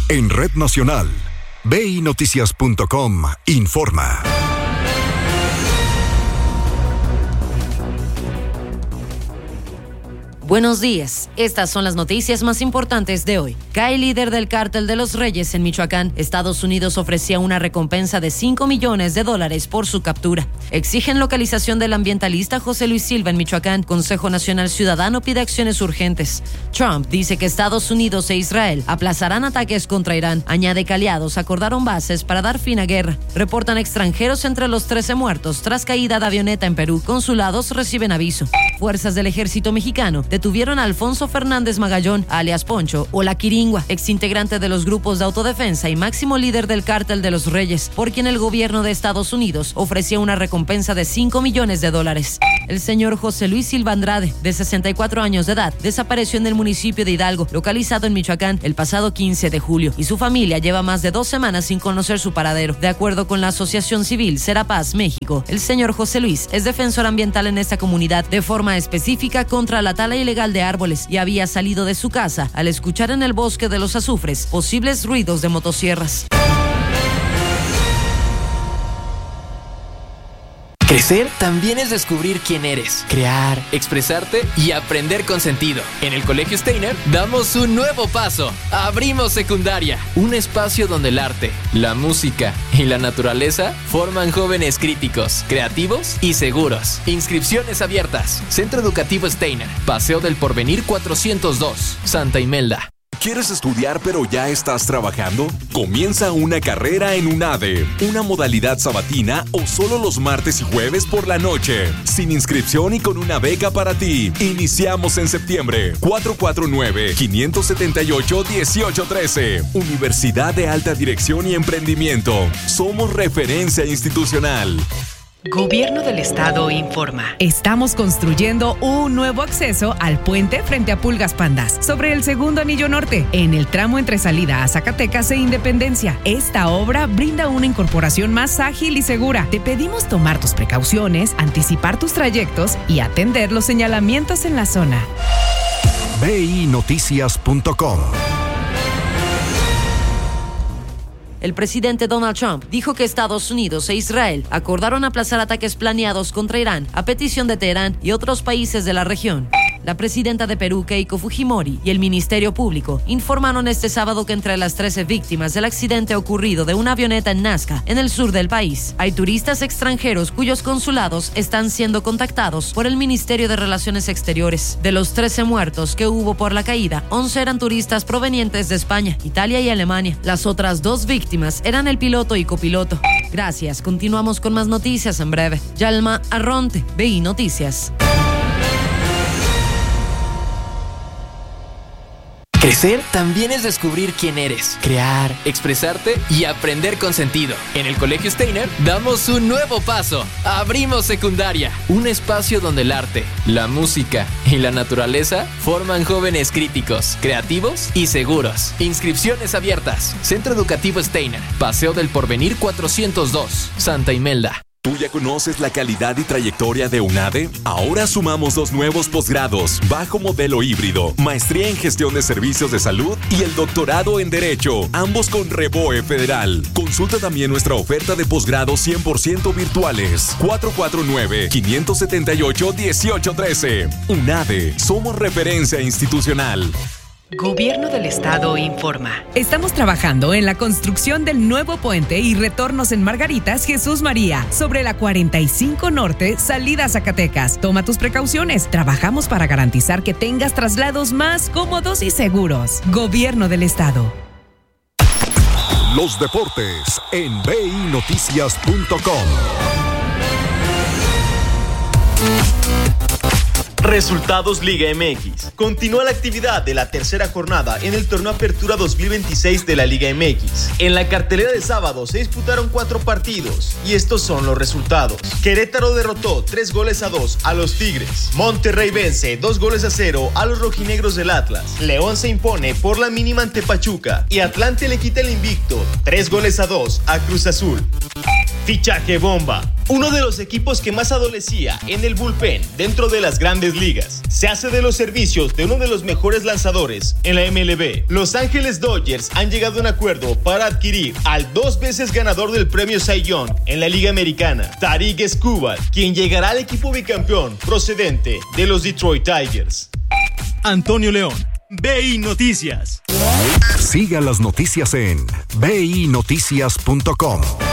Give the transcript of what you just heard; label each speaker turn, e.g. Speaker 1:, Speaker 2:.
Speaker 1: En Red Nacional, BINoticias.com informa.
Speaker 2: Buenos días, estas son las noticias más importantes de hoy. Cae líder del cártel de los Reyes en Michoacán. Estados Unidos ofrecía una recompensa de $5 millones por su captura. Exigen localización del ambientalista José Luis Silva en Michoacán. Consejo Nacional Ciudadano pide acciones urgentes. Trump dice que Estados Unidos e Israel aplazarán ataques contra Irán. Añade que aliados acordaron bases para dar fin a guerra. Reportan extranjeros entre los 13 muertos tras caída de avioneta en Perú. Consulados reciben aviso. Fuerzas del Ejército Mexicano detuvieron a Alfonso Fernández Magallón, alias Poncho, o La Quiringua, exintegrante de los grupos de autodefensa y máximo líder del cártel de los Reyes, por quien el gobierno de Estados Unidos ofrecía una recompensa de $5 millones. El señor José Luis Silva Andrade, de 64 años de edad, desapareció en el municipio de Hidalgo, localizado en Michoacán, el pasado 15 de julio, y su familia lleva más de 2 semanas sin conocer su paradero. De acuerdo con la Asociación Civil Serapaz México, el señor José Luis es defensor ambiental en esta comunidad de forma específica contra la tala ilegal de árboles y había salido de su casa al escuchar en el bosque de los azufres posibles ruidos de motosierras.
Speaker 3: Crecer también es descubrir quién eres, crear, expresarte y aprender con sentido. En el Colegio Steiner damos un nuevo paso. Abrimos secundaria, un espacio donde el arte, la música y la naturaleza forman jóvenes críticos, creativos y seguros. Inscripciones abiertas. Centro Educativo Steiner, Paseo del Porvenir 402, Santa Imelda.
Speaker 4: ¿Quieres estudiar pero ya estás trabajando? Comienza una carrera en UNADE, una modalidad sabatina o solo los martes y jueves por la noche. Sin inscripción y con una beca para ti. Iniciamos en septiembre. 449-578-1813. Universidad de Alta Dirección y Emprendimiento. Somos referencia institucional.
Speaker 5: Gobierno del Estado informa. Estamos construyendo un nuevo acceso al puente frente a Pulgas Pandas, sobre el segundo anillo norte, en el tramo entre salida a Zacatecas e Independencia. Esta obra brinda una incorporación más ágil y segura. Te pedimos tomar tus precauciones, anticipar tus trayectos y atender los señalamientos en la zona.
Speaker 1: BINoticias.com.
Speaker 2: El presidente Donald Trump dijo que Estados Unidos e Israel acordaron aplazar ataques planeados contra Irán a petición de Teherán y otros países de la región. La presidenta de Perú, Keiko Fujimori, y el Ministerio Público informaron este sábado que entre las 13 víctimas del accidente ocurrido de una avioneta en Nazca, en el sur del país, hay turistas extranjeros cuyos consulados están siendo contactados por el Ministerio de Relaciones Exteriores. De los 13 muertos que hubo por la caída, 11 eran turistas provenientes de España, Italia y Alemania. Las otras 2 víctimas eran el piloto y copiloto. Gracias, continuamos con más noticias en breve. Yalma Arronte, BI Noticias.
Speaker 3: Crecer también es descubrir quién eres, crear, expresarte y aprender con sentido. En el Colegio Steiner damos un nuevo paso. Abrimos secundaria, un espacio donde el arte, la música y la naturaleza forman jóvenes críticos, creativos y seguros. Inscripciones abiertas. Centro Educativo Steiner, Paseo del Porvenir 402, Santa Imelda.
Speaker 4: ¿Tú ya conoces la calidad y trayectoria de UNADE? Ahora sumamos 2 nuevos posgrados, bajo modelo híbrido, maestría en gestión de servicios de salud y el doctorado en Derecho, ambos con REBOE Federal. Consulta también nuestra oferta de posgrado 100% virtuales. 449-578-1813. UNADE, somos referencia institucional.
Speaker 5: Gobierno del Estado informa. Estamos trabajando en la construcción del nuevo puente y retornos en Margaritas Jesús María, sobre la 45 Norte, salida a Zacatecas. Toma tus precauciones. Trabajamos para garantizar que tengas traslados más cómodos y seguros. Gobierno del Estado.
Speaker 1: Los deportes en BINoticias.com.
Speaker 6: Resultados Liga MX. Continúa la actividad de la tercera jornada en el torneo Apertura 2026 de la Liga MX. En la cartelera de sábado se disputaron 4 partidos y estos son los resultados. Querétaro derrotó 3-2 a los Tigres. Monterrey vence 2-0 a los rojinegros del Atlas. León se impone por la mínima ante Pachuca y Atlante le quita el invicto 3-2 a Cruz Azul. Fichaje bomba. Uno de los equipos que más adolecía en el bullpen dentro de las grandes ligas se hace de los servicios de uno de los mejores lanzadores en la MLB. Los Ángeles Dodgers han llegado a un acuerdo para adquirir al 2 veces ganador del premio Cy Young en la Liga Americana, Tarik Skubal, quien llegará al equipo bicampeón procedente de los Detroit Tigers.
Speaker 7: Antonio León, BI Noticias.
Speaker 1: Siga las noticias en binoticias.com.